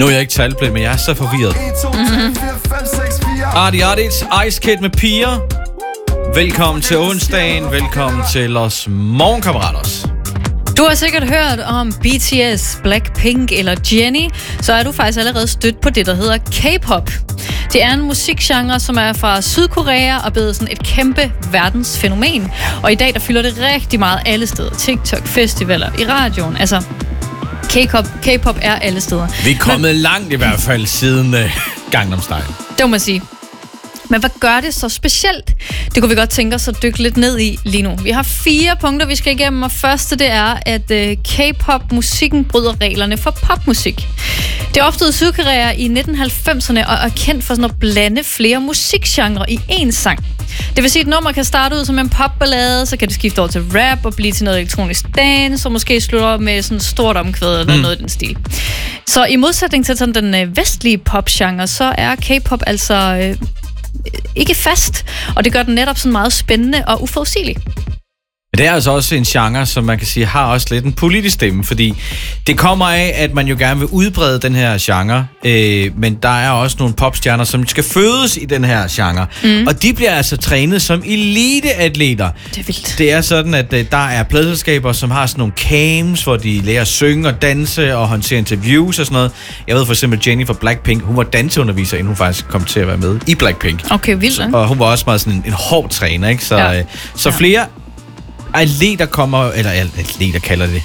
Nu er jeg ikke talblind, men jeg er så forvirret. Artis, Ice Kid med piger. Velkommen til onsdagen. Velkommen til os morgenkammerater. Du har sikkert hørt om BTS, Blackpink eller Jennie, så er du faktisk allerede stødt på det, der hedder K-pop. Det er en musikgenre, som er fra Sydkorea og blevet sådan et kæmpe verdensfænomen. Og i dag, der fylder det rigtig meget alle steder. TikTok, festivaler, i radioen. Altså, K-pop er alle steder. Vi er kommet langt i hvert fald siden Gangnam Style. Det må man sige. Men hvad gør det så specielt? Det kunne vi godt tænke os at dykke lidt ned i lige nu. Vi har 4 punkter, vi skal igennem, og første det er, at K-pop-musikken bryder reglerne for popmusik. Det opstod i Sydkorea i 1990'erne og er kendt for sådan at blande flere musikgenre i én sang. Det vil sige, at et nummer kan starte ud som en popballade, så kan det skifte over til rap og blive til noget elektronisk dance, og måske slutte op med sådan stort omkvæd eller noget i den stil. Så i modsætning til sådan den vestlige popgenre, så er K-pop altså ikke fast, og det gør den netop sådan meget spændende og uforudsigelig. Det er altså også en genre, som man kan sige har også lidt en politisk stemme, fordi det kommer af, at man jo gerne vil udbrede den her genre, men der er også nogle popstjerner, som skal fødes i den her genre, og de bliver altså trænet som eliteatleter. Det er vildt. Det er sådan, at der er pladeselskaber, som har sådan nogle camps, hvor de lærer at synge og danse og håndtere interviews og sådan noget. Jeg ved for eksempel Jennie fra Blackpink, hun var danseunderviser, inden hun faktisk kom til at være med i Blackpink. Okay, vildt. Og hun var også meget sådan en hård træner, ikke? Så flere atleter kommer, eller atleter kalder det.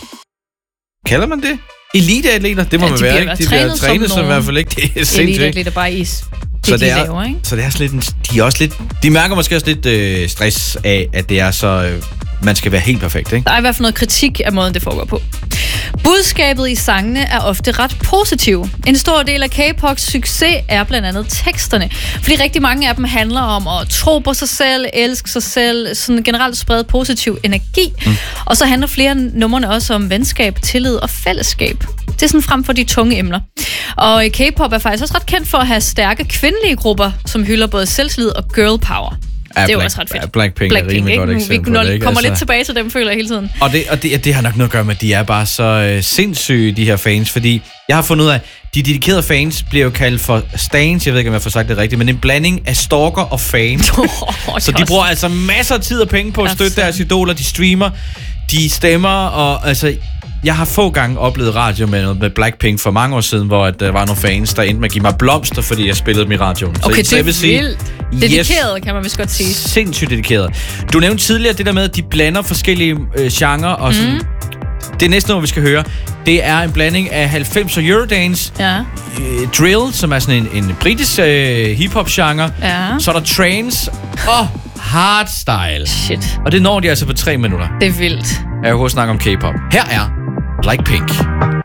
Kalder man det? Eliteatleter, det må man være, ikke? De bliver trænet som i hvert fald ikke. Det er sindssygt. Eliteatleter bare i så det er, laver, ikke? Så det er sådan lidt, de er også lidt, de mærker måske også lidt stress af, at det er så, man skal være helt perfekt, ikke? Der er i hvert fald noget kritik af måden, det foregår på. Budskabet i sangene er ofte ret positiv. En stor del af K-pops succes er blandt andet teksterne, fordi rigtig mange af dem handler om at tro på sig selv, elske sig selv, sådan generelt sprede positiv energi. Og så handler flere numrene også om venskab, tillid og fællesskab. Det er sådan frem for de tunge emner. Og K-pop er faktisk også ret kendt for at have stærke kvindelige grupper, som hylder både selvtillid og girl power. Ja, det er jo også ret fedt. Blackpink er rimelig godt eksempel. Vi kommer lidt tilbage til dem, føler jeg hele tiden. Og det har nok noget at gøre med, at de er bare så sindssyge, de her fans. Fordi jeg har fundet ud af, de dedikerede fans bliver jo kaldt for stans. Jeg ved ikke, om jeg får sagt det rigtigt, men en blanding af stalker og fan. Så de bruger altså masser af tid og penge på at støtte deres idoler. De streamer, de stemmer, og altså... Jeg har få gange oplevet radio med Blackpink for mange år siden, hvor der var nogle fans, der endte med at give mig blomster, fordi jeg spillede dem i radioen. Okay, så det er vildt. Dedikeret, kan man vist godt sige. Sindssygt dedikeret. Du nævnte tidligere det der med, at de blander forskellige genrer, og sådan. Det næste nummer, vi skal høre, det er en blanding af 90'er Eurodance, drill, som er sådan en britisk hip-hop-genre, så er der trance og hardstyle. Shit. Og det når de altså på 3 minutter. Det er vildt. Jeg kunne snakke om K-pop. Her er Blackpink.